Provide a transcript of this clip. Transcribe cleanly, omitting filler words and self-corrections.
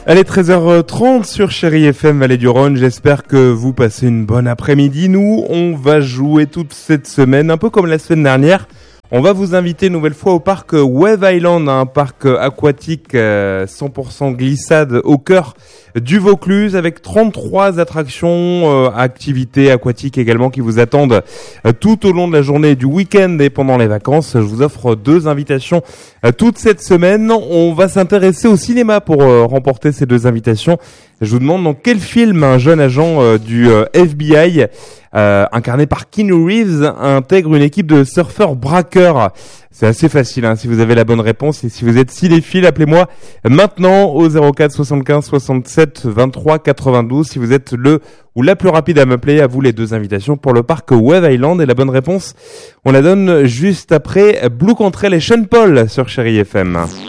Allez, 13h30 sur Chérie FM Vallée du Rhône. J'espère que vous passez une bonne après-midi. Nous, on va jouer toute cette semaine, un peu comme la semaine dernière. On va vous inviter une nouvelle fois au parc Wave Island, un parc aquatique 100% glissade au cœur du Vaucluse, avec 33 attractions, activités aquatiques également qui vous attendent tout au long de la journée du week-end et pendant les vacances. Je vous offre 2 invitations toute cette semaine. On va s'intéresser au cinéma pour remporter ces 2 invitations. Je vous demande dans quel film un jeune agent du FBI incarné par Keanu Reeves intègre une équipe de surfeurs braqueurs. C'est assez facile si vous avez la bonne réponse, et si vous êtes cinéphile, appelez-moi maintenant au 04 75 67 23 92 si vous êtes le ou la plus rapide à m'appeler. À vous les 2 invitations pour le parc Wave Island, et la bonne réponse on la donne juste après Blue Cantrell et Sean Paul sur Chérie FM.